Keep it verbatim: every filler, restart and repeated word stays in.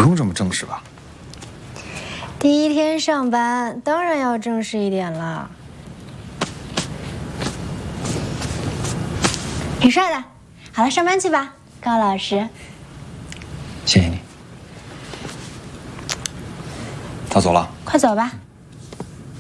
不用这么正式吧？ 第一天上班，当然要正式一点了。挺帅的。好了，上班去吧，高老师。 谢谢你。他走了， 快走吧。